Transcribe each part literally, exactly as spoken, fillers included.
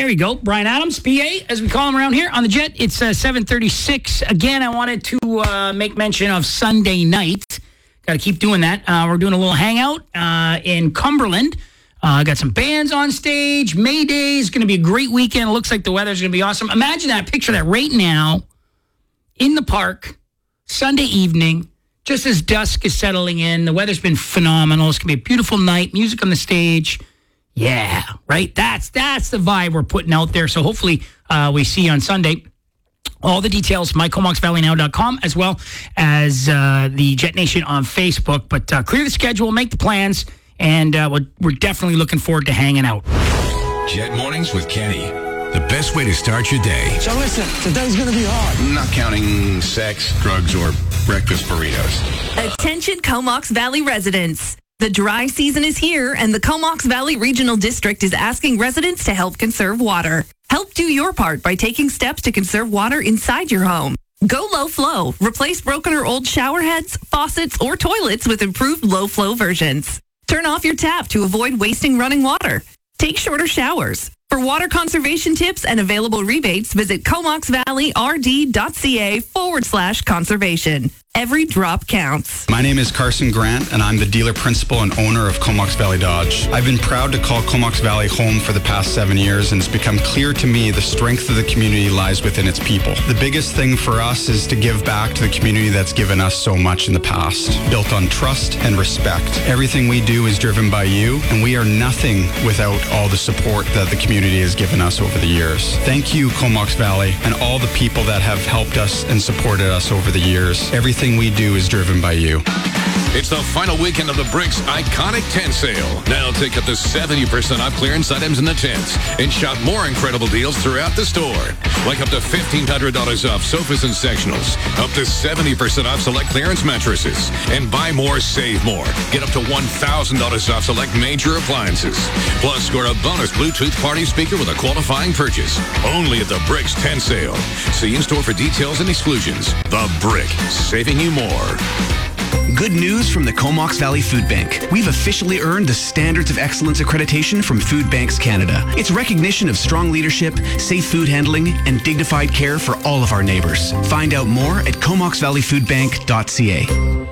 There you go. Brian Adams, P A, as we call him around here on the Jet. It's uh, seven thirty-six. Again, I wanted to uh, make mention of Sunday night. Got to keep doing that. Uh, we're doing a little hangout uh, in Cumberland. Uh, got some bands on stage. May Day is going to be a great weekend. It looks like the weather's going to be awesome. Imagine that. Picture that right now in the park, Sunday evening, just as dusk is settling in. The weather's been phenomenal. It's going to be a beautiful night. Music on the stage. Yeah, right? That's that's the vibe we're putting out there. So hopefully uh, we see you on Sunday. All the details, my comox valley now dot com, as well as uh, the Jet Nation on Facebook. But uh, clear the schedule, make the plans, and uh, we're, we're definitely looking forward to hanging out. Jet Mornings with Kenny. The best way to start your day. So listen, today's going to be hard. Not counting sex, drugs, or breakfast burritos. Attention Comox Valley residents. The dry season is here, and the Comox Valley Regional District is asking residents to help conserve water. Help do your part by taking steps to conserve water inside your home. Go low flow. Replace broken or old shower heads, faucets, or toilets with improved low flow versions. Turn off your tap to avoid wasting running water. Take shorter showers. For water conservation tips and available rebates, visit comoxvalleyrd.ca forward slash conservation. Every drop counts. My name is Carson Grant, and I'm the dealer principal and owner of Comox Valley Dodge. I've been proud to call Comox Valley home for the past seven years, and it's become clear to me the strength of the community lies within its people. The biggest thing for us is to give back to the community that's given us so much in the past, built on trust and respect. Everything we do is driven by you, and we are nothing without all the support that the community has given us over the years. Thank you, Comox Valley, and all the people that have helped us and supported us over the years. Everything we do is driven by you. It's the final weekend of the Bricks Iconic Tent Sale. Now take up to seventy percent off clearance items in the tents and shop more incredible deals throughout the store. Like up to fifteen hundred dollars off sofas and sectionals, up to seventy percent off select clearance mattresses, and buy more, save more. Get up to one thousand dollars off select major appliances. Plus, score a bonus Bluetooth party speaker with a qualifying purchase. Only at the Bricks Tent Sale. See in-store for details and exclusions. The Brick, saving you more. Good news from the Comox Valley Food Bank. We've officially earned the Standards of Excellence accreditation from Food Banks Canada. It's recognition of strong leadership, safe food handling, and dignified care for all of our neighbors. Find out more at comox valley food bank dot c a.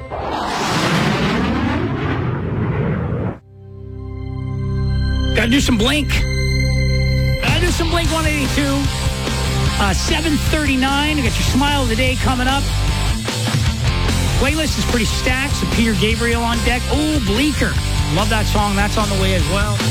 Gotta do some Blink. Gotta do some Blink one eighty-two. Uh, seven thirty-nine. You got your Smile of the Day coming up. Playlist is pretty stacked. So Peter Gabriel on deck. Oh, Bleaker. Love that song. That's on the way as well.